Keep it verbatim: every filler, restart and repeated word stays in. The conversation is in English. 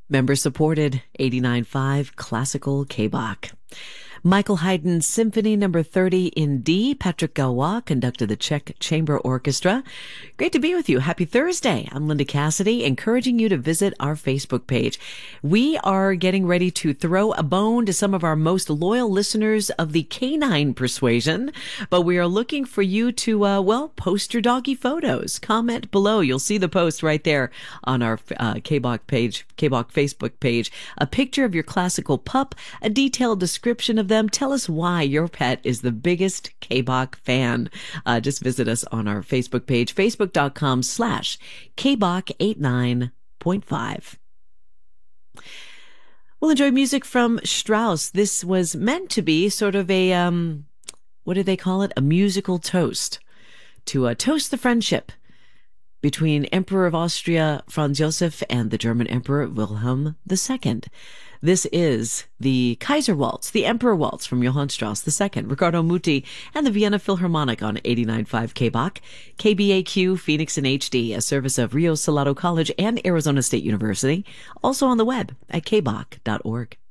Member supported, eighty-nine point five Classical K-Bach. Michael Haydn's Symphony Number thirty in D. Patrick Galois conducted the Czech Chamber Orchestra. Great to be with you. Happy Thursday. I'm Linda Cassidy, encouraging you to visit our Facebook page. We are getting ready to throw a bone to some of our most loyal listeners of the canine persuasion, but we are looking for you to, uh, well, post your doggy photos. Comment below. You'll see the post right there on our uh, K-Bach page, K-Bach Facebook page. A picture of your classical pup, a detailed description of them. Tell us why your pet is the biggest K-Bach fan. Uh, just visit us on our Facebook page, facebook.com slash K-Bach 89.5. We'll enjoy music from Strauss. This was meant to be sort of a, um, what do they call it? A musical toast. To uh, toast the friendship between Emperor of Austria Franz Joseph and the German Emperor Wilhelm the Second. This is the Kaiser Waltz, the Emperor Waltz from Johann Strauss the Second, Riccardo Muti, and the Vienna Philharmonic on eighty-nine point five K-Bach, K B A Q, Phoenix in H D, a service of Rio Salado College and Arizona State University, also on the web at k bach dot org.